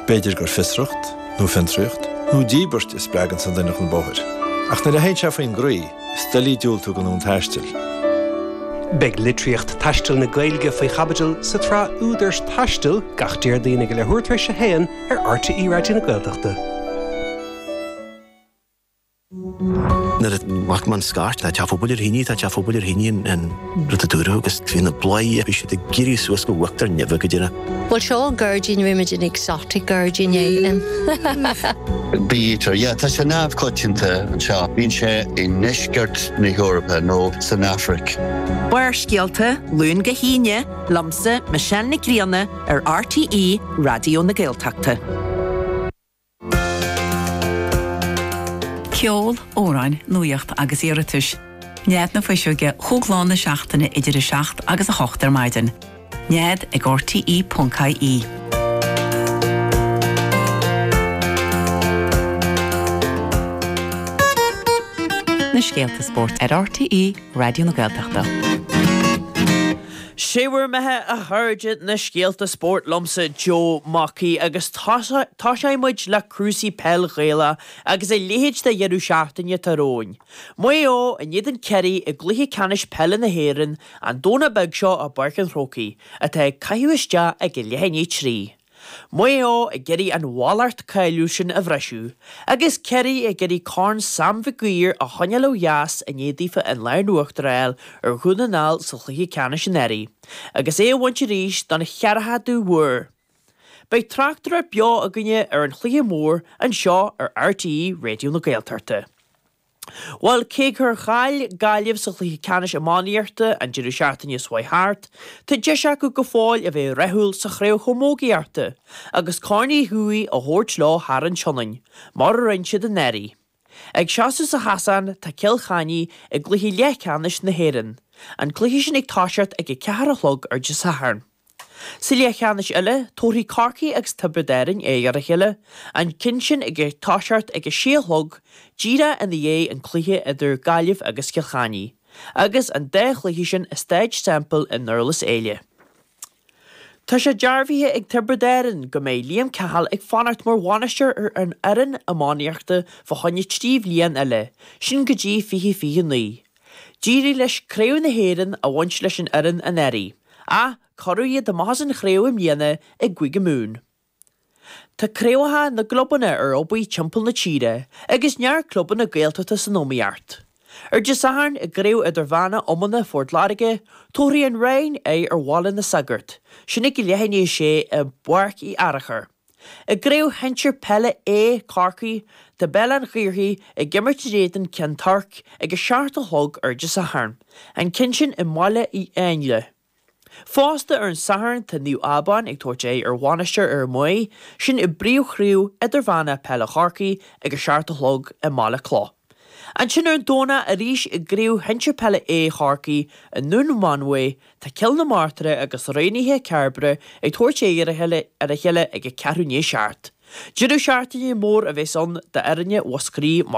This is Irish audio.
Beidir gur fisrucht, nó fintrucht, nó díburst is bregan san duine chun bóthir. Ach na le héid se faoin groí, stelí dúiltú go nún taistil. Beg litriocht taistil na gailge faoi chabadil sa trá údars taistil gach déir daoine go le thuirtar se héan RTE Radio na Gaeltachta. När det vart man skart att jag får både hinni att jag får både hinni en rotaduro och finna blöj jag vet det giri så ska vakta neva gudira. Well show Virgin Imagine exotic Virgin Island. Beater ja ta snav kotinte and sha bin she in neskert na Europa no South Africa. Bwarskielte Lún Gahine Lamse Michelle Nikriane RTE Radio na Gaeltachta. Ceol, óráin, nuacht agus iaratush. Niad na fwysioge chwglána seachtainna idir y seacht agus a chochtar maidin. Niad ag RTE.ie. Na Scéalta Sport at RTE Radio na Gaeltachta. Séhar methe a thuirde na Scéalta Sport lomsa Joe Mackey agus tá sé muid le cruúsaí pell réala agus é léhéid de dhearú seachtainne taróin. Muo ó a iad an ceirí i gluthe canis pell na héireann an dóna beg seo a barcan thrócaí a tá caihuiste ag i lehéine trí. Muo a geirí an Wallart cailúsin a bhreisiú, agus ceirí a geirí carn Sam Vigir a honnealó jas a néadífa an leir nuachtaráil ar chunanáil sa chluiche canis an eri, agus é bhainte ríis don chearatha dú mhuir. Bei trachtar beo a gunne ar an chluiche mór an seo ar RTE Radio na Gaeltachta. While cégur chail gailibh sa chluiche canis a mánaíarta an deireadh seachtainne Swaithart, tá deise go fáil a bheith rethúil sa chraobh chomógaíarta, agus carnaí thuaí a thabhairt lá thar an tionain, mar a rinse den neri. Ag seasamh sa hasan tá cilchaní ag gluthe leithcanis na héireann, an cluiche sin ag táisiart ag i ceathrachlog ar de saharn. Sa leithcanis eile, tóirí carcaí agus tibredéireann ar a chéile, an cin sin ag táisiart ag i síolthog, díra an dhé an cluiche idir gailibh agus cilchaní, agus an dé chluiche sin a stage sample in Nurlas éile. Tá sé dearbhíthe ag tibredéireann go méid Liam Cahill ag fanart mar bhainistear ar an aireann a mánaíochta fa chonne tríomh líon eile, sin go dtí fiche naoi. Díri leis craobh na héireann a bhaint leis an aireann an eri, a choradh iad de maithas an chraobh im líana ag gcuige mún. Tá craobhatha na globanna ar obaí timpeall na tíre, agus near cluban na Gaeltachta san nómaíart. Ar de saharn a gréibh idir bhana omana Fort Larige, tóirí an rain é ar bhála na sagart, sinna go leithine sé a buarc í arachar. A gréibh hentir pelle é carcaí de belan ghirthaí a gimmert réan Kentark ag a seart a thug ar de saharn, an cinsin i mála í ainle. Fásta ar an saharn tá níú Aban ag tuairt é ar bhainistear ar muoi, sin i bríomh chriú idir bhana pelle charcaí ag a seart a thug i mála clá. An sin ar an dóna a ríis i gríomh hentir pelle é charcaí a nún manway tá cil na mártara agus réinithe cearbre ag tuairt é ar a chéile ag a cearúné seart. Deireadh seartainne mór a bheith son de airne wascrí